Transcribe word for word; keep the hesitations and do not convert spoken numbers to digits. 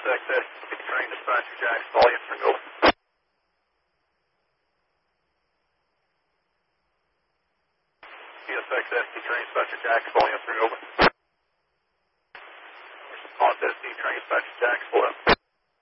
X S D train dispatcher Jackson, volume three over. C S X S D train dispatcher Jackson, volume three over.